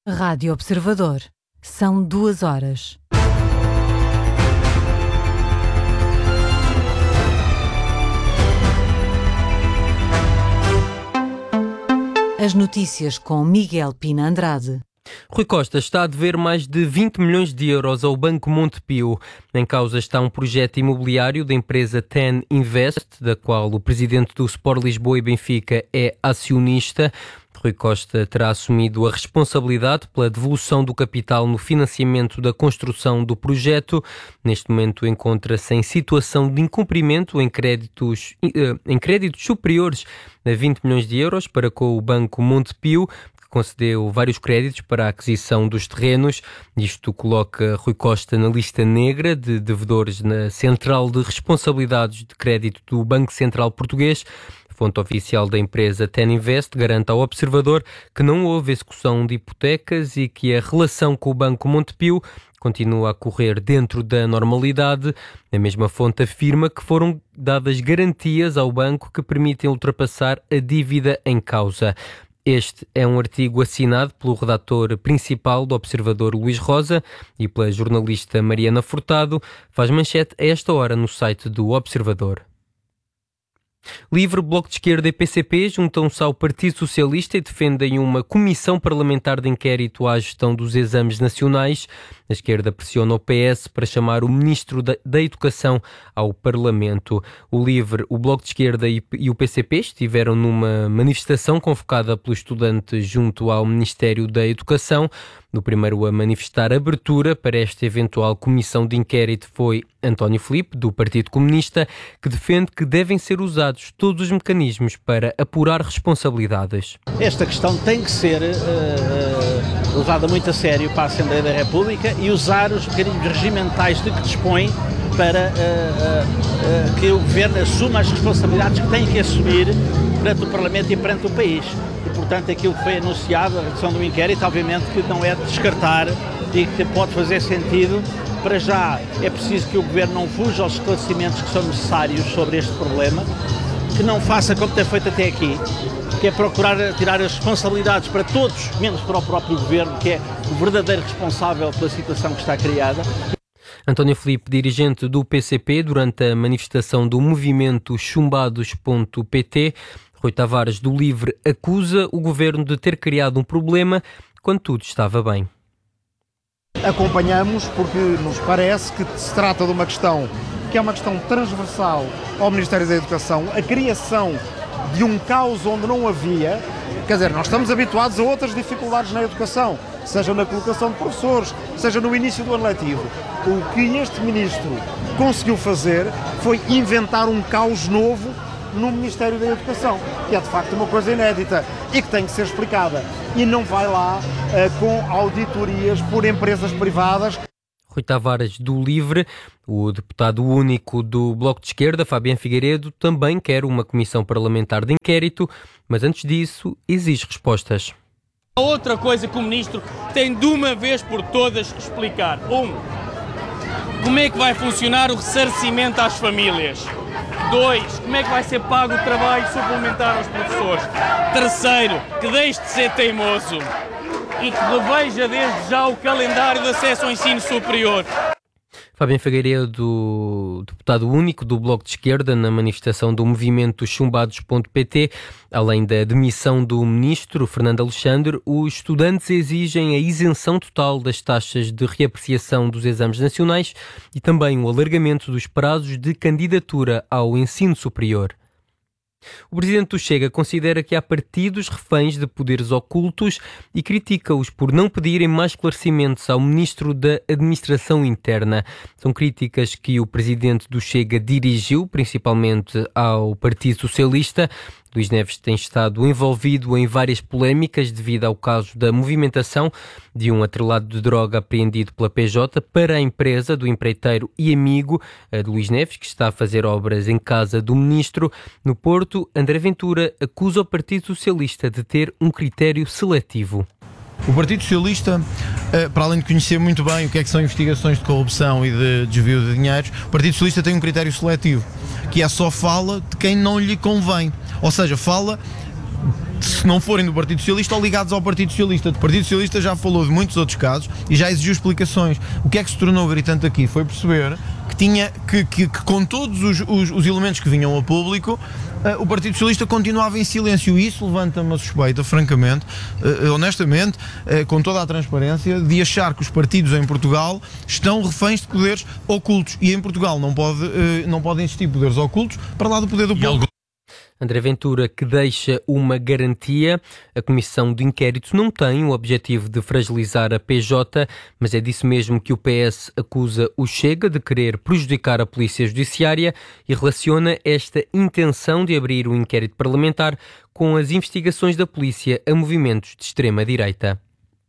Rádio Observador. São 2 horas. As notícias com Miguel Pina Andrade. Rui Costa está a dever mais de 20 milhões de euros ao Banco Montepio. Em causa está um projeto imobiliário da empresa TEN Invest, da qual o presidente do Sport Lisboa e Benfica é acionista. Rui Costa terá assumido a responsabilidade pela devolução do capital no financiamento da construção do projeto. Neste momento encontra-se em situação de incumprimento em créditos superiores a 20 milhões de euros para com o Banco Montepio, concedeu vários créditos para a aquisição dos terrenos. Isto coloca Rui Costa na lista negra de devedores na Central de Responsabilidades de Crédito do Banco Central Português. A fonte oficial da empresa TEN Invest garante ao Observador que não houve execução de hipotecas e que a relação com o Banco Montepio continua a correr dentro da normalidade. A mesma fonte afirma que foram dadas garantias ao banco que permitem ultrapassar a dívida em causa. Este é um artigo assinado pelo redator principal do Observador, Luís Rosa, e pela jornalista Mariana Furtado. Faz manchete a esta hora no site do Observador. Livre, Bloco de Esquerda e PCP juntam-se ao Partido Socialista e defendem uma comissão parlamentar de inquérito à gestão dos exames nacionais. A esquerda pressiona o PS para chamar o Ministro da Educação ao Parlamento. O Livre, o Bloco de Esquerda e o PCP estiveram numa manifestação convocada pelos estudantes junto ao Ministério da Educação. No primeiro a manifestar abertura para esta eventual comissão de inquérito foi António Filipe, do Partido Comunista, que defende que devem ser usados todos os mecanismos para apurar responsabilidades. Esta questão tem que ser levada muito a sério para a Assembleia da República e usar os mecanismos regimentais de que dispõe para que o Governo assuma as responsabilidades que tem que assumir perante o Parlamento e perante o país. E, portanto, aquilo que foi anunciado, a redução do inquérito, obviamente que não é de descartar e que pode fazer sentido. Para já é preciso que o Governo não fuja aos esclarecimentos que são necessários sobre este problema, que não faça como tem feito até aqui, que é procurar tirar as responsabilidades para todos, menos para o próprio Governo, que é o verdadeiro responsável pela situação que está criada. António Filipe, dirigente do PCP, durante a manifestação do movimento chumbados.pt. Rui Tavares, do Livre, acusa o Governo de ter criado um problema quando tudo estava bem. Acompanhamos porque nos parece que se trata de uma questão que é uma questão transversal ao Ministério da Educação, a criação de um caos onde não havia. Quer dizer, nós estamos habituados a outras dificuldades na educação, seja na colocação de professores, seja no início do ano letivo. O que este Ministro conseguiu fazer foi inventar um caos novo no Ministério da Educação, que é de facto uma coisa inédita e que tem que ser explicada. E não vai lá com auditorias por empresas privadas. Rui Tavares, do Livre. O deputado único do Bloco de Esquerda, Fabiano Figueiredo, também quer uma comissão parlamentar de inquérito, mas antes disso exige respostas. A outra coisa que o Ministro tem de uma vez por todas explicar. Como é que vai funcionar o ressarcimento às famílias? 2, como é que vai ser pago o trabalho suplementar aos professores? 3, que deixe de ser teimoso e que reveja desde já o calendário de acesso ao ensino superior. Fabiano Figueiredo, deputado único do Bloco de Esquerda, na manifestação do movimento chumbados.pt. Além da demissão do ministro Fernando Alexandre, os estudantes exigem a isenção total das taxas de reapreciação dos exames nacionais e também o alargamento dos prazos de candidatura ao ensino superior. O presidente do Chega considera que há partidos reféns de poderes ocultos e critica-os por não pedirem mais esclarecimentos ao ministro da Administração Interna. São críticas que o presidente do Chega dirigiu principalmente ao Partido Socialista. Luís Neves tem estado envolvido em várias polémicas devido ao caso da movimentação de um atrelado de droga apreendido pela PJ para a empresa do empreiteiro e amigo de Luís Neves, que está a fazer obras em casa do ministro. No Porto, André Ventura acusa o Partido Socialista de ter um critério seletivo. O Partido Socialista, para além de conhecer muito bem o que é que são investigações de corrupção e de desvio de dinheiros, o Partido Socialista tem um critério seletivo, que é só fala de quem não lhe convém. Ou seja, fala se não forem do Partido Socialista ou ligados ao Partido Socialista. O Partido Socialista já falou de muitos outros casos e já exigiu explicações. O que é que se tornou gritante aqui foi perceber que com todos os elementos que vinham a público, o Partido Socialista continuava em silêncio, e isso levanta-me a suspeita, francamente, honestamente, com toda a transparência, de achar que os partidos em Portugal estão reféns de poderes ocultos, e em Portugal não podem existir poderes ocultos para lá do poder do povo. André Ventura, que deixa uma garantia. A Comissão de Inquérito não tem o objetivo de fragilizar a PJ, mas é disso mesmo que o PS acusa o Chega de querer prejudicar a Polícia Judiciária e relaciona esta intenção de abrir um inquérito parlamentar com as investigações da polícia a movimentos de extrema-direita.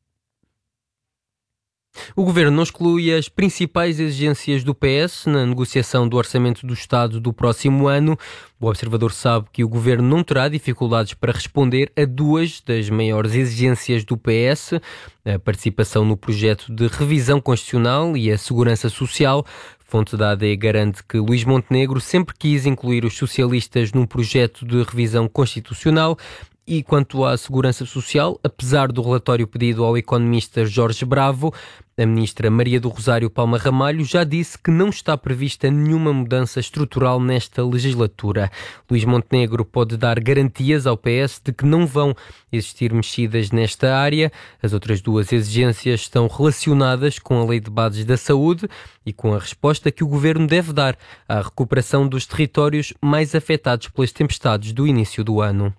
O Governo não exclui as principais exigências do PS na negociação do Orçamento do Estado do próximo ano. O Observador sabe que o Governo não terá dificuldades para responder a duas das maiores exigências do PS, a participação no projeto de revisão constitucional e a segurança social. Fonte da AD garante que Luís Montenegro sempre quis incluir os socialistas num projeto de revisão constitucional. E quanto à segurança social, apesar do relatório pedido ao economista Jorge Bravo, a ministra Maria do Rosário Palma Ramalho já disse que não está prevista nenhuma mudança estrutural nesta legislatura. Luís Montenegro pode dar garantias ao PS de que não vão existir mexidas nesta área. As outras duas exigências estão relacionadas com a Lei de Bases da Saúde e com a resposta que o Governo deve dar à recuperação dos territórios mais afetados pelas tempestades do início do ano.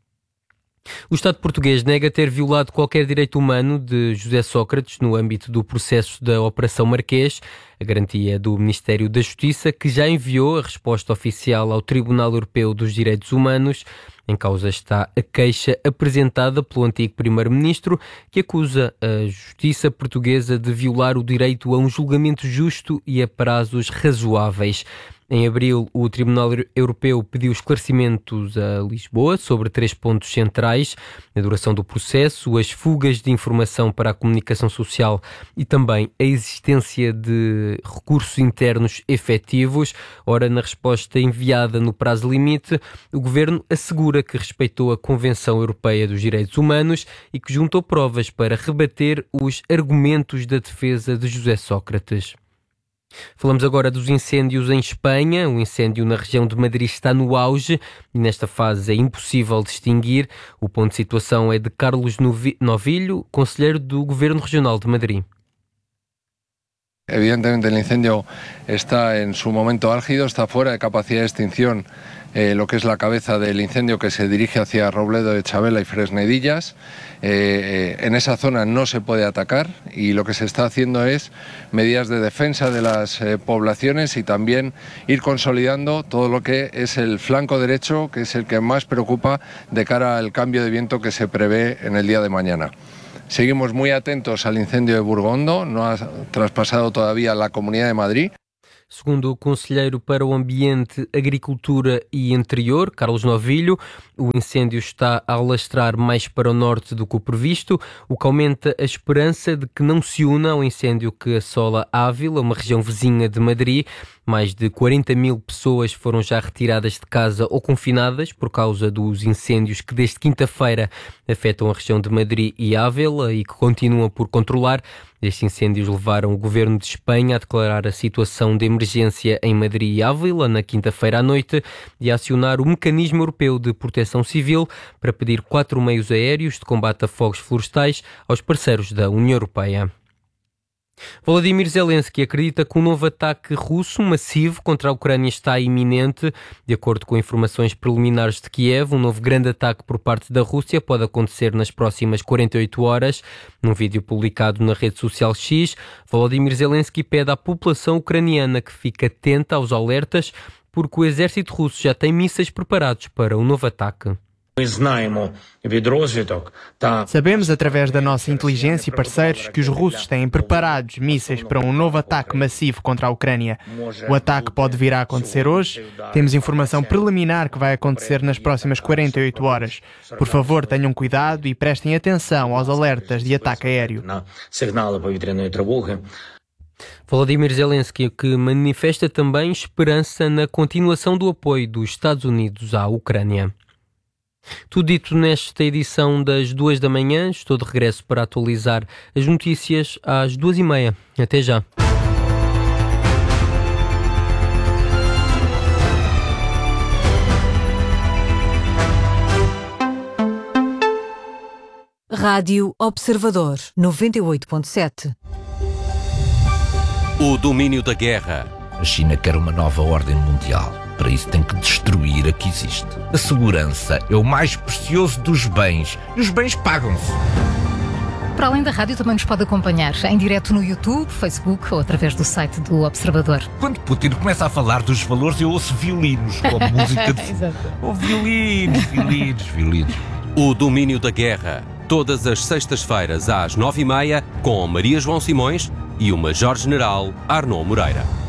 O Estado português nega ter violado qualquer direito humano de José Sócrates no âmbito do processo da Operação Marquês. A garantia é do Ministério da Justiça, que já enviou a resposta oficial ao Tribunal Europeu dos Direitos Humanos. Em causa está a queixa apresentada pelo antigo Primeiro-Ministro, que acusa a Justiça portuguesa de violar o direito a um julgamento justo e a prazos razoáveis. Em abril, o Tribunal Europeu pediu esclarecimentos a Lisboa sobre 3 pontos centrais: a duração do processo, as fugas de informação para a comunicação social e também a existência de recursos internos efetivos. Ora, na resposta enviada no prazo limite, o Governo assegura que respeitou a Convenção Europeia dos Direitos Humanos e que juntou provas para rebater os argumentos da defesa de José Sócrates. Falamos agora dos incêndios em Espanha. O incêndio na região de Madrid está no auge e nesta fase é impossível distinguir. O ponto de situação é de Carlos Novillo, conselheiro do Governo Regional de Madrid. Evidentemente el incendio está en su momento álgido, está fuera de capacidad de extinción lo que es la cabeza del incendio que se dirige hacia Robledo de Chabela y Fresnedillas. En esa zona no se puede atacar y lo que se está haciendo es medidas de defensa de las poblaciones y también ir consolidando todo lo que es el flanco derecho, que es el que más preocupa de cara al cambio de viento que se prevé en el día de mañana. Seguimos muy atentos al incendio de Burgondo, no ha traspasado todavía la Comunidad de Madrid. Segundo o conselheiro para o Ambiente, Agricultura e Interior, Carlos Novillo, o incêndio está a alastrar mais para o norte do que o previsto, o que aumenta a esperança de que não se una ao incêndio que assola Ávila, uma região vizinha de Madrid. Mais de 40 mil pessoas foram já retiradas de casa ou confinadas por causa dos incêndios que desde quinta-feira afetam a região de Madrid e Ávila e que continuam por controlar. Estes incêndios levaram o Governo de Espanha a declarar a situação de emergência em Madrid e Ávila na quinta-feira à noite e a acionar o Mecanismo Europeu de Proteção Civil para pedir 4 meios aéreos de combate a fogos florestais aos parceiros da União Europeia. Volodymyr Zelensky acredita que um novo ataque russo massivo contra a Ucrânia está iminente. De acordo com informações preliminares de Kiev, um novo grande ataque por parte da Rússia pode acontecer nas próximas 48 horas. Num vídeo publicado na rede social X, Volodymyr Zelensky pede à população ucraniana que fique atenta aos alertas, porque o exército russo já tem mísseis preparados para um novo ataque. Sabemos através da nossa inteligência e parceiros que os russos têm preparados mísseis para um novo ataque massivo contra a Ucrânia. O ataque pode vir a acontecer hoje. Temos informação preliminar que vai acontecer nas próximas 48 horas. Por favor, tenham cuidado e prestem atenção aos alertas de ataque aéreo. Volodymyr Zelensky, que manifesta também esperança na continuação do apoio dos Estados Unidos à Ucrânia. Tudo dito nesta edição das 2 da manhã. Estou de regresso para atualizar as notícias às 2h30. Até já. Rádio Observador 98.7. O domínio da guerra. A China quer uma nova ordem mundial. Para isso tem que destruir a que existe. A segurança é o mais precioso dos bens. E os bens pagam-se. Para além da rádio, também nos pode acompanhar em direto no YouTube, Facebook ou através do site do Observador. Quando Putin começa a falar dos valores, eu ouço violinos, como música de... Oh, violinos. O domínio da guerra. Todas as sextas-feiras às 9h30, com Maria João Simões e o Major-General Arnaud Moreira.